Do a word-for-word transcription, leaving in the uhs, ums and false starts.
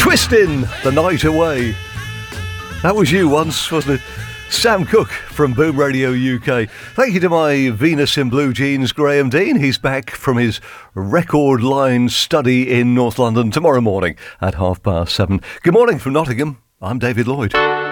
Twisting the night away. That was you once, wasn't it? Sam Cooke from Boom Radio U K. Thank you to my Venus in Blue Jeans, Graham Dean. He's back from his record line study in North London tomorrow morning at half past seven. Good morning from Nottingham. I'm David Lloyd.